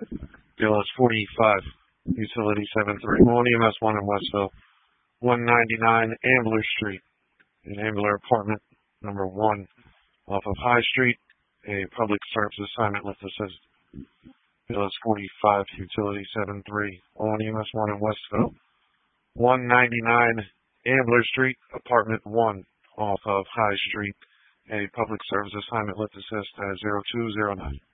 BLS 45, Utility 73, on EMS 1 in Westville, 199 Ambler Street, in Ambler Apartment number 1, off of High Street, a public service assignment list that says BLS 45, Utility 73, on EMS 1 in Westville, 199 Ambler Street, Apartment 1, off of High Street, a public service assignment list that says 0209.